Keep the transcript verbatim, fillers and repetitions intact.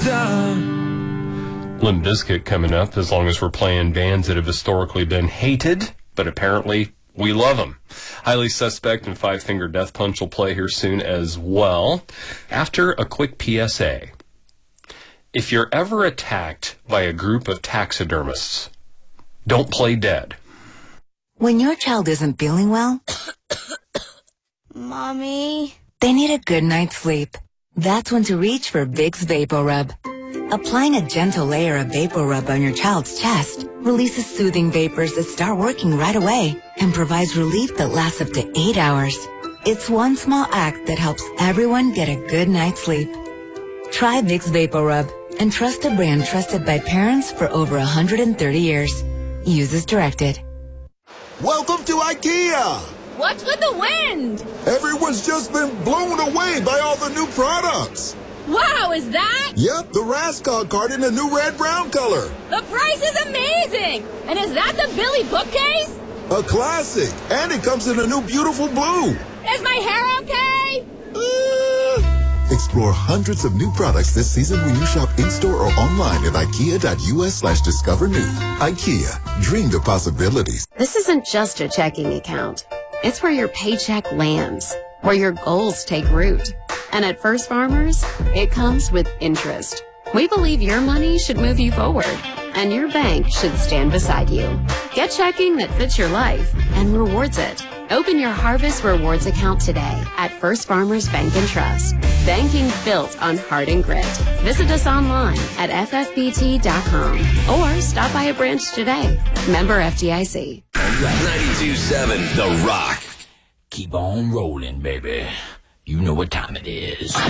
star. Limp Bizkit coming up, as long as we're playing bands that have historically been hated, but apparently we love them. Highly Suspect and Five Finger Death Punch will play here soon as well. After a quick P S A. If you're ever attacked by a group of taxidermists, don't play dead. When your child isn't feeling well, Mommy, they need a good night's sleep. That's when to reach for Vicks VapoRub. Applying a gentle layer of VapoRub on your child's chest releases soothing vapors that start working right away and provides relief that lasts up to eight hours. It's one small act that helps everyone get a good night's sleep. Try Vicks VapoRub and trust a brand trusted by parents for over one hundred thirty years. Use as directed. Welcome to IKEA! what's with the wind? Everyone's just been blown away by all the new products. Wow, is that? Yep, the Raskog card in a new red-brown color. The price is amazing! And is that the Billy bookcase? A classic, and it comes in a new beautiful blue. Is my hair okay? Uh... Explore hundreds of new products this season when you shop in-store or online at ikea.us slash discover new. IKEA, dream the possibilities. This isn't just a checking account. It's where your paycheck lands, where your goals take root. And at First Farmers, it comes with interest. We believe your money should move you forward, and your bank should stand beside you. Get checking that fits your life and rewards it. Open your Harvest Rewards account today at First Farmers Bank and Trust. Banking built on heart and grit. Visit us online at f f b t dot com or stop by a branch today. Member F D I C. ninety-two point seven The Rock. Keep on rolling, baby. You know what time it is.